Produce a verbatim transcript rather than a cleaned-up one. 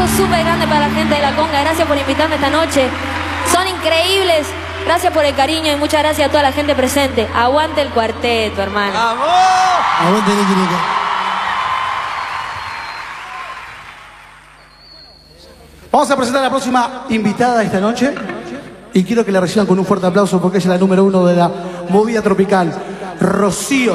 aplauso súper grande para la gente de La Conga. Gracias por invitarme esta noche. Son increíbles. Gracias por el cariño y muchas gracias a toda la gente presente. Aguante el cuarteto, hermano. ¡Vamos! Aguante, Nicky Nica. Vamos a presentar a la próxima invitada de esta noche. Y quiero que la reciban con un fuerte aplauso porque ella es la número uno de la movida tropical. Rocío.